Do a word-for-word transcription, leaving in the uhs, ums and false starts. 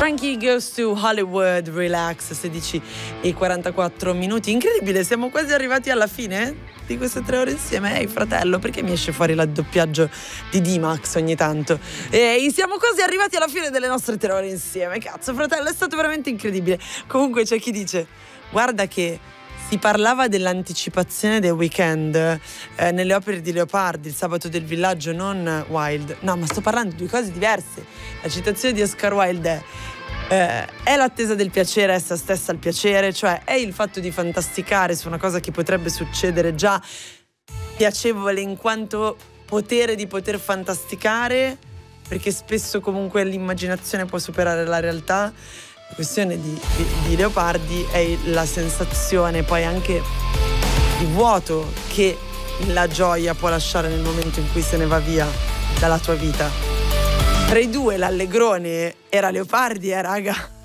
Frankie Goes to Hollywood, relax, sedici e quarantaquattro minuti. Incredibile, siamo quasi arrivati alla fine di queste tre ore insieme. Ehi fratello, perché mi esce fuori il doppiaggio di D-Max ogni tanto? E siamo quasi arrivati alla fine delle nostre tre ore insieme. Cazzo fratello, è stato veramente incredibile. Comunque c'è chi dice, guarda che si parlava dell'anticipazione dei weekend eh, nelle opere di Leopardi, il sabato del villaggio, non Wilde. No, ma sto parlando di due cose diverse. La citazione di Oscar Wilde è eh, è l'attesa del piacere essa stessa il piacere, cioè è il fatto di fantasticare su una cosa che potrebbe succedere già piacevole in quanto potere di poter fantasticare, perché spesso comunque l'immaginazione può superare la realtà. La questione di, di, di Leopardi è la sensazione poi anche di vuoto che la gioia può lasciare nel momento in cui se ne va via dalla tua vita. Tra i due l'allegrone era Leopardi, eh raga.